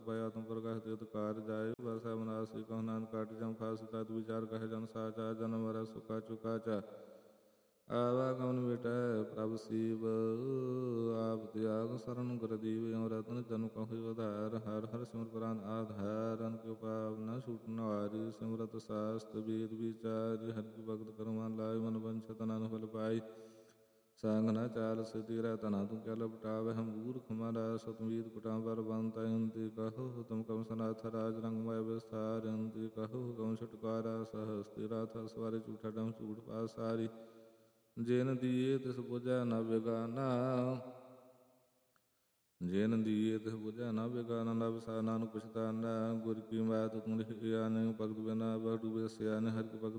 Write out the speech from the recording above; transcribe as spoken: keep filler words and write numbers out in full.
ਪਾਇਆ ਤੁਮ ਪ੍ਰਕਾਸ਼ ਤੇ ਉਦਕਾਰ ਜਾਏ ਵਸੈ ਮਨਾਸੀ ਕਹੁ ਨਾਨਕ ਕਾਟ ਜਮ ਫਾਸ ਤਦ ਵਿਚਾਰ ਕਹੇ ਜਨ ਸਾਚਾ ਜਨਮ ਮਰੈ ਸੁਖਾ ਚੁਕਾ ਚਾ ਆਵਾਗਮਨ ਮਿਟੈ ਪ੍ਰਭ ਸੀਵ ਆਪ ਤਿਆਗ ਸਰਨ ਗੁਰਦੀਵ ਇਉ ਰਤਨ ਜਨ ਕਹੁ ਉਧਾਰ ਹਰ ਹਰ ਸਿਮਰ ਪ੍ਰਾਨ ਆਧਾਰ ਅਨ ਕਿਉ ਪਾਵ ਨ ਛੂਟ ਨਵਾਰੀ ਸਿਮਰਤ ਸਾਸਤ ਵੇਦ ਵਿਚਾਰਿ ਹਰਿ ਕੀ ਭਗਤ ਕਰੁ ਮਨ ਲਾਇ ਮਨ ਵੰਛਤ ਨਨ ਫਲ ਪਾਈ ਸੰਗ ਨ ਚਾਲ ਸਿਧਿ ਰਹਿ ਤਨਾ ਤੂੰ ਕਿਆ ਲਪਟਾਵੈ ਹਮ ਮੂਰਖ ਮਾਰਾ ਸਤਮੀਤ ਕੁਟਾਂਬਰ ਬੰਤ ਅੰਤੀ ਕਹੋ ਹੁਤਮ ਕਮ ਸਨਾਥ ਰਾਜ ਰੰਗ ਮੈ ਵਿਸਥਾਰ ਅੰਤੀ ਕਹੋ ਹੁਕਮ ਛੁਟਕਾਰਾ ਸਹਸਤਿ ਰਾਥ ਸਵਾਰੇ ਝੂਠਾ ਡਮ ਝੂਠ ਪਾਸਾਰੀ ਜਿਨ ਦੀਏ ਤਿਸ ਬੁਝੈ ਨ ਬਿਗਾਨਾ ਜਿਨ ਦੀਏ ਤਿਸ ਬੁਝੈ ਨ ਬਿਗਾਨਾ ਨਭ ਸਾ ਨਾਨਕ ਪਛਤਾਨਾ ਗੁਰ ਕੀ ਮੈਤ ਤੁਮ ਲਿਖਿਆ ਨ ਭਗਤ ਬਿਨਾ ਬਡੂ ਬਿਸਿਆ ਨ ਹਰਿ ਭਗਤ